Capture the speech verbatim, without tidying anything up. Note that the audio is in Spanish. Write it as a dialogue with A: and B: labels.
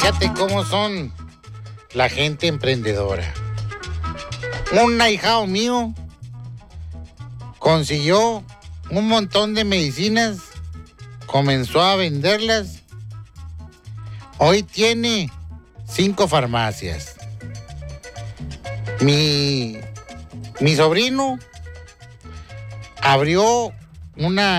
A: Fíjate cómo son la gente emprendedora. Un ahijado mío consiguió un montón de medicinas, comenzó a venderlas. Hoy tiene cinco farmacias. Mi, mi sobrino abrió una